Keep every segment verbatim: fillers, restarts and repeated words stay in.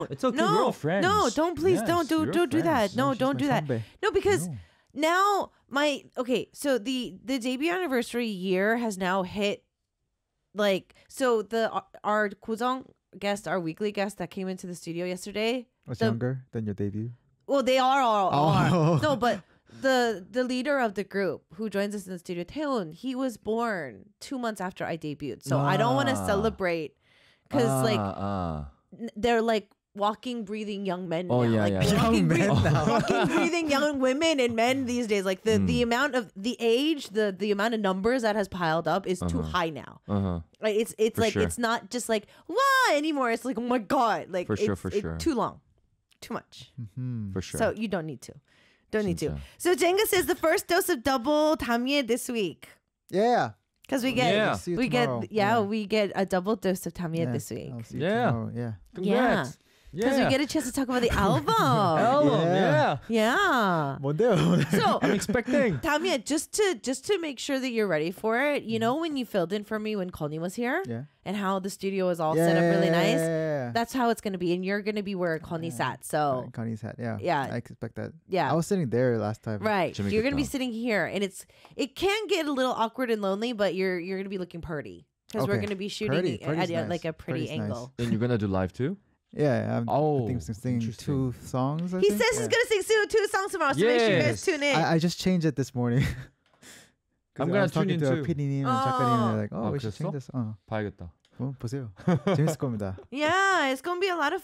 It's okay. no, We're all friends. no, don't please Yes, don't do we're don't do that. friends. No, she's don't my do that. 선배. No, because No. now my okay. So the the debut anniversary year has now hit. Like so, the our 고정 guest, our weekly guest that came into the studio yesterday. Was the- younger than your debut? Well, they are all are. Oh. No, but the the leader of the group who joins us in the studio, Taehoon, he was born two months after I debuted. So I don't want to Ah. celebrate because Ah, like ah. n- they're like walking, breathing young men. Oh, now. yeah, like, yeah, yeah. Walking, Young men breathing, now. walking, breathing young women and men these days. Like the, Hmm. the amount of the age, the the amount of numbers that has piled up is too Uh-huh. high now. Uh-huh. Like it's it's For like sure. it's not just like why anymore. It's like oh my god, like For sure, it's, for it- sure. too long, too much. Hmm. For sure. So you don't need to. Don't need to. 진짜. So Jenga says the first dose of double tamie this week. Yeah. Because we get Yeah. See you we tomorrow. get yeah, Yeah. we get a double dose of tamie Yeah. this week. I'll see you Yeah. tomorrow. Yeah. Congrats. Because Yeah. we get a chance to talk about the album. Album, Yeah. yeah. Yeah. 뭔데요? So I'm expecting. Tamia, just to just to make sure that you're ready for it, you know when you filled in for me when Colney was here Yeah. and how the studio was all yeah. set up really nice. Yeah. That's how it's gonna be, and you're gonna be where Colney sat. So Connie's hat. Yeah. Yeah. I expect that. Yeah. I was sitting there last time. right, 재밌겠다. you're gonna be sitting here, and it's it can get a little awkward and lonely, but you're you're gonna be looking pretty because we're Okay. gonna be shooting Pretty. at, Pretty's a- nice. like a pretty Pretty's nice. angle. And you're gonna do live too? Yeah. I'm, Oh, I think I'm singing interesting. two songs. I He think. says yeah. he's gonna sing two, two songs tomorrow, so make sure you guys Yes. tune in. I, I just changed it this morning. 'Cause I'm I gonna was talking tune in to too. 피디님 and Oh. 작가님 and they're like, oh, 아, we should change 그랬어? this. 어, 봐야겠다. 어, 보세요. 재밌을 겁니다. Yeah, it's gonna be a lot of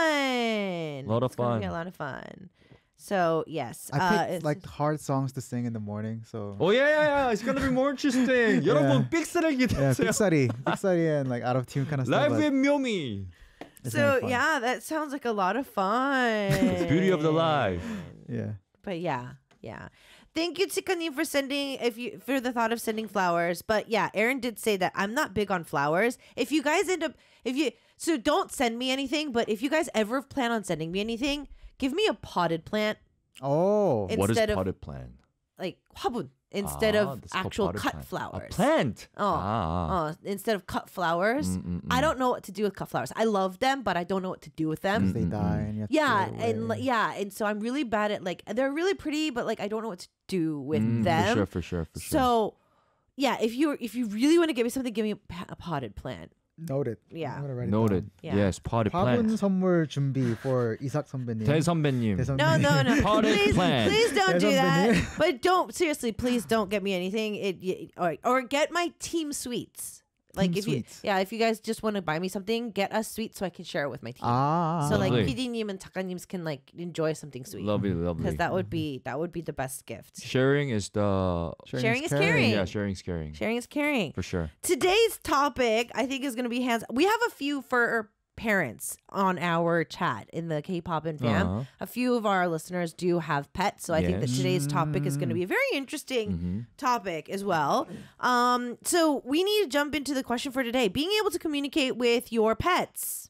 fun. Lot of It's gonna be fun. a lot of fun. So yes, I uh, picked it's- like hard songs to sing in the morning. So Oh yeah, yeah, yeah. It's gonna be more interesting. 여러분 삑사리기 yeah, 되세요. 빅사리, 빅사리 and like out of tune kind of stuff. Live but with 묘미. it's so gonna be fun. yeah, that sounds like a lot of fun. Beauty of the life. yeah. But yeah, yeah. Thank you, Tikani, for sending if you for the thought of sending flowers. But yeah, Aaron did say that I'm not big on flowers. If you guys end up if you so don't send me anything, but if you guys ever plan on sending me anything, give me a potted plant. Oh, It- What is Instead of- potted plant? Like 화분 instead Ah, of that's called actual potted cut plant. flowers. A plant. Oh, Ah. uh, instead of cut flowers. Mm, mm, I mm. don't know what to do with cut flowers. I love them, but I don't know what to do with them. they die and you have to Yeah, throw and away. li- yeah, and so I'm really bad at like they're really pretty, but like I don't know what to do with Mm, them. For sure, for sure, for sure. So, yeah, if you if you really want to give me something, give me a, pa- a potted plant. Noted. Yeah. I'm gonna write it Noted. Yeah. Yes, potted 화분 plant. 선물 준비 for 이삭 선배님. 대선배님. 대선배님. No, no, no. Potted please, plant. please don't do Yeah, that. don't be- But don't seriously, please don't get me anything. It y- or or get my team sweets. Like Team if sweets. you yeah, if you guys just want to buy me something, get us sweets so I can share it with my team. Ah. so like Lovely. PD님 and Takanims can like enjoy something sweet. Lovely, lovely. Because that would be that would be the best gift. Sharing is the Sharing is caring. yeah, sharing is caring. Sharing is caring. For sure. Today's topic, I think, is going to be hands. We have a few for parents on our chat in the K-pop and fam. Uh-huh. A few of our listeners do have pets, so I think that Yes. today's topic is going to be a very interesting Mm-hmm. topic as well. Um, so we need to jump into the question for today: being able to communicate with your pets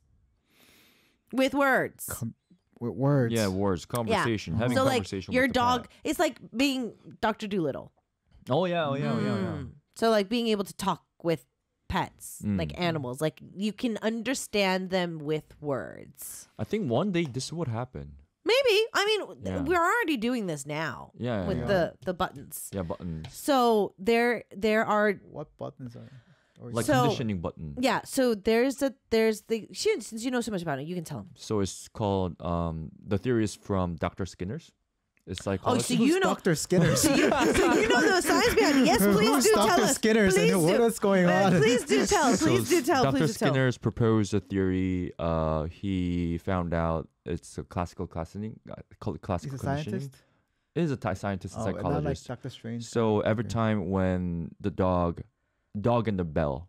with words. Com- with words. Yeah, words, conversation, having so like conversation. your with the dog, pet. it's like being Doctor Doolittle. Oh yeah, oh yeah, oh yeah, yeah. Mm. So like being able to talk with pets, Mm. like animals, like you can understand them with words. I think one day this would happen. Maybe. I mean, th- Yeah. we're already doing this now Yeah, yeah, with yeah. the the buttons. Yeah, buttons. So there there are What buttons are? Or Like So- conditioning button. yeah, so there's a there's the Shun, since you know so much about it, you can tell them. So it's called um the theory is from Doctor Skinner's. It's like Oh, so you know Doctor Skinner. so you, so you know the science behind it. Yes, please Who's do Doctor tell us. Skinner's please and what do. is going Uh, on? Please do tell. Please do tell. Doctor Please do tell. Skinner's proposed a theory. Uh, he found out it's a classical conditioning. Uh, called He's classical a conditioning. scientist. Is a t- scientist and Oh, not like psychologist. Doctor Strange. So every Okay. time when the dog, dog and the bell.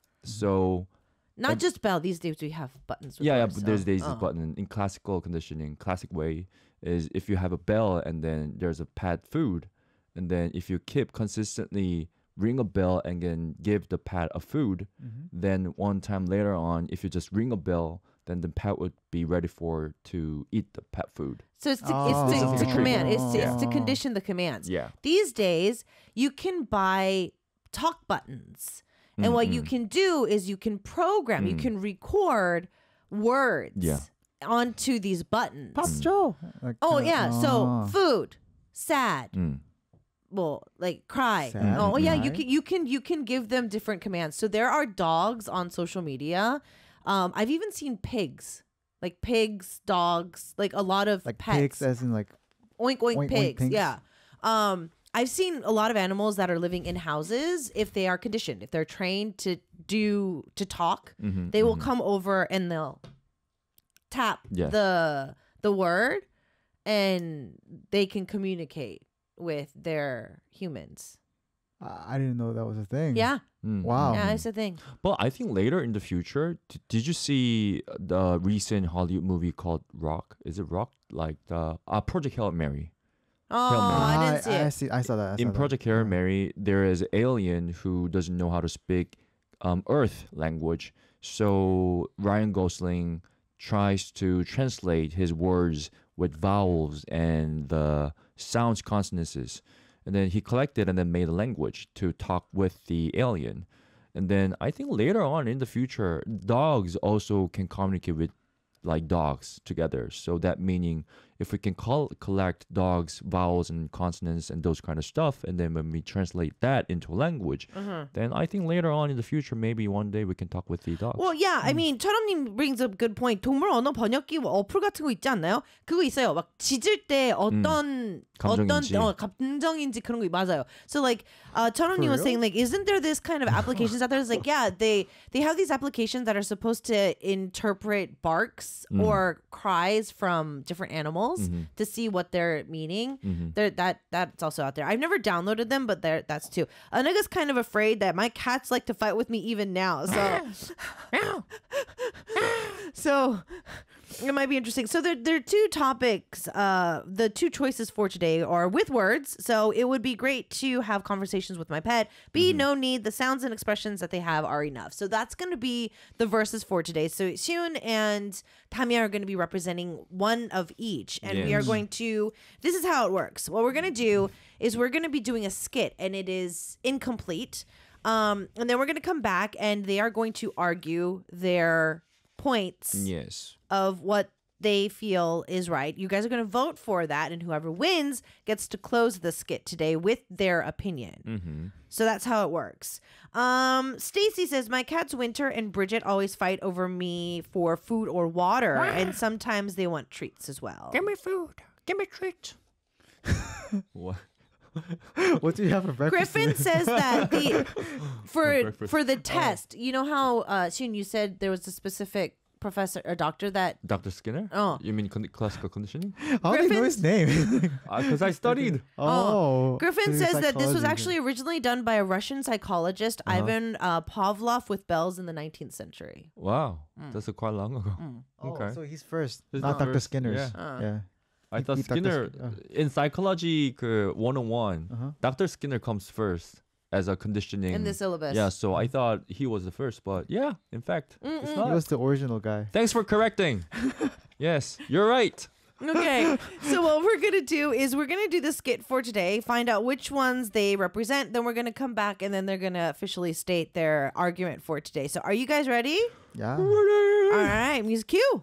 So Not just bell. These days we have buttons. with yeah, yeah. words, But there's so- days oh. button in classical conditioning, classic way is if you have a bell and then there's a pet food, and then if you keep consistently ring a bell and then give the pet a food, Mhm. then one time later on, if you just ring a bell, then the pet would be ready for to eat the pet food. So it's to, Oh. it's to, it's to Oh. command. It's to, it's to Yeah. condition the commands. Yeah. These days, you can buy talk buttons. And what you Mm-mm. can do is you can program, you Mm. can record words Yeah. onto these buttons. Pascho. Like, Oh kinda- yeah, so oh. food, sad, Mm. well, like cry. Sad, Oh yeah, you cry. can you can you can give them different commands. So there are dogs on social media. Um, I've even seen pigs, like pigs, dogs, like a lot of like pets. pigs, as in like oink oink, oink, oink pigs. pigs. Yeah. Um, I've seen a lot of animals that are living in houses. If they are conditioned, if they're trained to do to talk, Mhm, they will mhm. come over and they'll tap Yes. the the word, and they can communicate with their humans. uh, I didn't know that was a thing. Yeah, Mm, Wow. mm, yeah, mm. it's a thing. But I think later in the future, d- did you see the recent Hollywood movie called Rock? Is it Rock? Like the uh, Project Hail Mary. Oh, Mary. I Ah, didn't see I, it. I see. I saw that. I saw In that. Project Hail Yeah. Mary, there is an alien who doesn't know how to speak um, Earth language. So Ryan Gosling tries to translate his words with vowels and the sounds consonances. And then he collected and then made a language to talk with the alien. And then I think later on in the future, dogs also can communicate with like dogs together. So that meaning if we can call, collect dogs, vowels and consonants and those kind of stuff, and then when we translate that into a language, then I think later on in the future, maybe one day we can talk with the dogs. Well, yeah, Mm. I mean, 철엄님 brings up a good point. 동물 언어 번역기 어플 같은 거 있지 않나요? 그거 있어요. 막 짖을 때 어떤 어떤 감정인지. 어, 감정인지 그런 거 맞아요. So like, uh, 철엄님 was real? saying like, isn't there this kind of applications out there? It's like, yeah, they they have these applications that are supposed to interpret barks Mm. or cries from different animals Mm-hmm. to see what they're meaning. There, that that's also out there. I've never downloaded them, but there that's too. Anaga's kind of afraid that my cats like to fight with me even now. So. So it might be interesting. So there, there are two topics. Uh, the two choices for today are with words. So it would be great to have conversations with my pet. B, no need. The sounds and expressions that they have are enough. So that's going to be the verses for today. So Xiun and Tamia are going to be representing one of each. And we are Yes. going to, this is how it works. What we're going to do is we're going to be doing a skit, and it is incomplete. Um, and then we're going to come back, and they are going to argue their points yes. of what they feel is right. You guys are going to vote for that, and whoever wins gets to close the skit today with their opinion. Mm-hmm. So that's how it works. Um, Stacy says, my cats Winter and Bridget always fight over me for food or water, and sometimes they want treats as well. me food. Give me treat. What? What do you have for breakfast? Griffin today? says that the for breakfast. for the test, you know how uh Shun, you said there was a specific professor or doctor that Doctor Skinner? Oh. You mean con- classical conditioning? How do you know his name? Because I studied. oh. Griffin so you're says that this was psychology. actually originally done by a Russian psychologist, Uh-huh. Ivan uh, Pavlov, with bells in the nineteenth century. Wow. That's a quite long ago. Oh, Okay. so he's first, He's not the Doctor first, Skinner's. yeah. Uh. yeah. I He- thought he Doctor Skinner, Sk- uh. in psychology 그 one oh one, Uh-huh. Doctor Skinner comes first as a conditioning. In the syllabus. Yeah, so I thought he was the first, but yeah, in fact, it's He not. was the original guy. Thanks for correcting. Yes, you're right. Okay, so what we're gonna do is we're gonna do the skit for today, find out which ones they represent, then we're gonna come back and then they're gonna officially state their argument for today. So are you guys ready? Yeah. All right, music cue.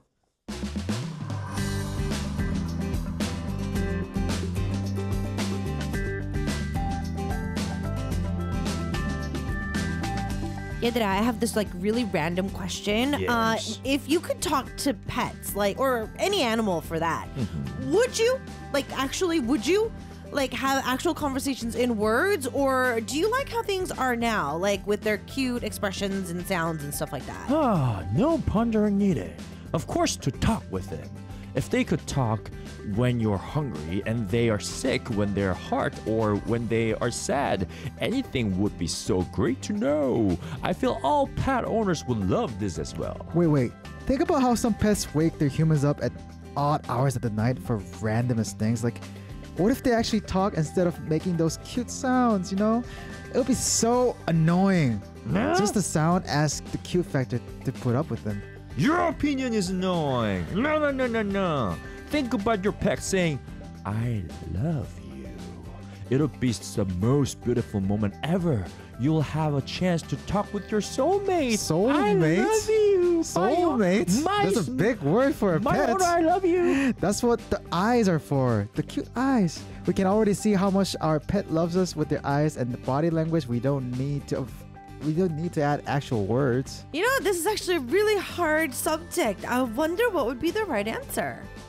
얘들아, I have this like really random question. Uh, Yes. if you could talk to pets, like, or any animal for that, would you, like, actually, would you, like, have actual conversations in words, or do you like how things are now, like with their cute expressions and sounds and stuff like that? Ah, no pondering needed. Of course, to talk with them. If they could talk when you're hungry and they are sick when they're hurt or when they are sad, anything would be so great to know. I feel all pet owners would love this as well. Wait, wait. Think about how some pets wake their humans up at odd hours of the night for randomest things. Like, what if they actually talk instead of making those cute sounds, you know? It would be so annoying. Nah. Just the sound asks the cute factor to put up with them. Your opinion is annoying. No, no, no, no, no. Think about your pet saying, I love you. It'll be the most beautiful moment ever. You'll have a chance to talk with your soulmate. Soulmate? I love you. you. Soulmates? My, That's a big word for a my pet. owner, I love you. That's what the eyes are for. The cute eyes. We can already see how much our pet loves us with their eyes and the body language. We don't need to we don't need to add actual words. You know, this is actually a really hard subject. I wonder what would be the right answer.